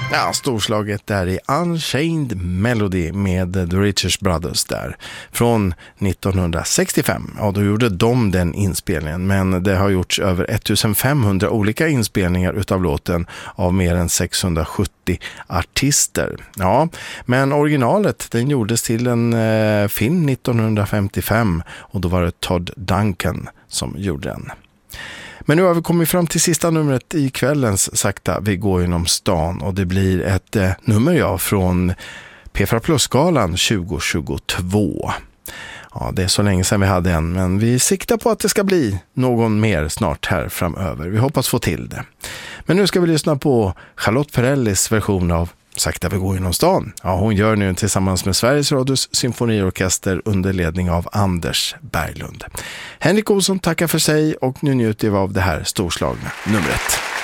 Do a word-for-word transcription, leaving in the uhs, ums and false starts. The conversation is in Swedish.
Ja, storslaget där i Unchained Melody med The Richards Brothers där från nittonhundrasextiofem. Ja, då gjorde de den inspelningen, men det har gjorts över ettusenfemhundra olika inspelningar utav låten av mer än sexhundrasjuttio artister. Ja, men originalet den gjordes till en eh, film nittonhundrafemtiofem och då var det Todd Duncan som gjorde den. Men nu har vi kommit fram till sista numret i kvällens Sakta vi går genom stan och det blir ett eh, nummer ja, från P fyra Plus-galan tjugo tjugotvå. Ja, det är så länge sedan vi hade en, men vi siktar på att det ska bli någon mer snart här framöver. Vi hoppas få till det. Men nu ska vi lyssna på Charlotte Perrellis version av Sakta vi går genom stan. Ja, hon gör nu tillsammans med Sveriges Radios symfoniorkester under ledning av Anders Berglund. Henrik Olsson tackar för sig och nu njuter vi av det här storslagna numret.